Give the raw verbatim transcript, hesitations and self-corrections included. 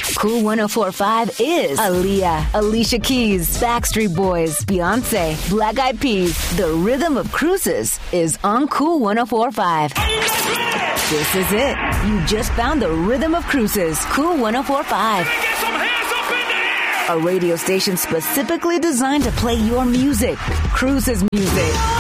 Cool one oh four point five is Aaliyah, Alicia Keys, Backstreet Boys, Beyonce, Black Eyed Peas. The rhythm of cruises is on Cool one oh four point five. This is it. You just found the rhythm of cruises. Cool one oh four point five. A radio station specifically designed to play your music. Cruises music.